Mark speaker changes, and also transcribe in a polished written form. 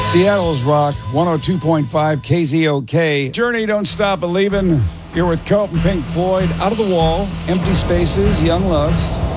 Speaker 1: Seattle's Rock, 102.5 KZOK. Journey, Don't Stop Believin'. You're with Cope and Pink Floyd. Out of the Wall, Empty Spaces, Young Lust.